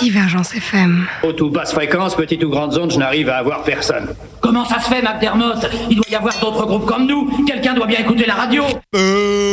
Divergence FM. Haute ou basse fréquence, petite ou grande zone, je n'arrive à avoir personne. Comment ça se fait, McDermott? Il doit y avoir d'autres groupes comme nous. Quelqu'un doit bien écouter la radio.